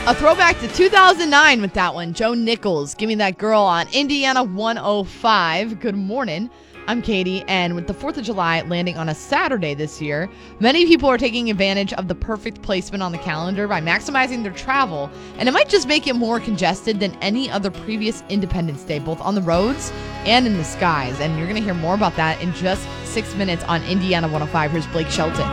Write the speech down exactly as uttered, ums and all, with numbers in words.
A throwback to two thousand nine with that one. Joe Nichols, Give Me That Girl on Indiana one oh five. Good morning. I'm Katie, and with the fourth of July landing on a Saturday this year, many people are taking advantage of the perfect placement on the calendar by maximizing their travel, and it might just make it more congested than any other previous Independence Day, both on the roads and in the skies. And you're going to hear more about that in just six minutes on Indiana one oh five. Here's Blake Shelton.